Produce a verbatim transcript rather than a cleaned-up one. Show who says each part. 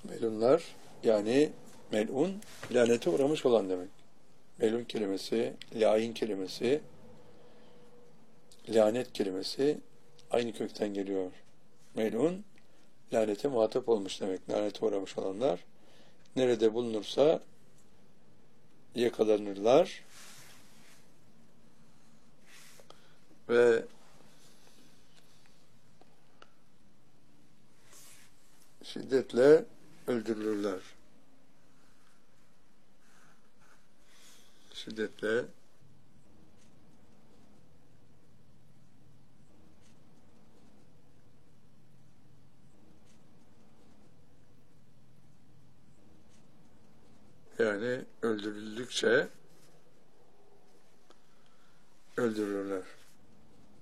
Speaker 1: Melunlar yani melun lanete uğramış olan demek. Melun kelimesi, lain kelimesi, lanet kelimesi aynı kökten geliyor. Melun lanete muhatap olmuş demek. Lanete uğramış olanlar nerede bulunursa yakalanırlar ve şiddetle öldürülürler. Şiddetle yani öldürüldükçe öldürürler.